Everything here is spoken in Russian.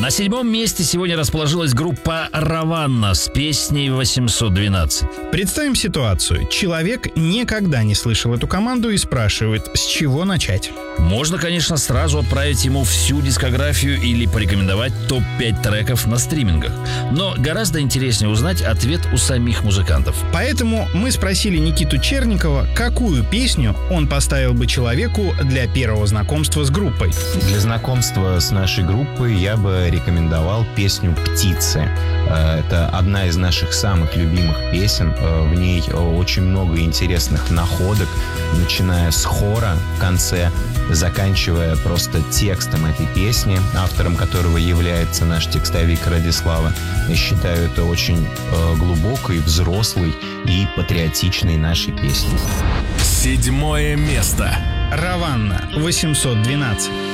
На 7-м месте сегодня расположилась группа «Раванна» с песней «812». Представим ситуацию. Человек никогда не слышал эту команду и спрашивает, с чего начать. Можно, конечно, сразу отправить ему всю дискографию или порекомендовать топ-5 треков на стримингах. Но гораздо интереснее узнать ответ у самих музыкантов. Поэтому мы спросили Никиту Черникова, какую песню он поставил бы человеку для первого знакомства с группой. Для знакомства с нашей группой я бы рекомендовал песню «Птицы». Это одна из наших самых любимых песен. В ней очень много интересных находок, начиная с хора в конце, заканчивая просто текстом этой песни, автором которого является наш текстовик Радислава. Я считаю, это очень глубокой, взрослой и патриотичной нашей песней. 7-е место. «Раванна» 812.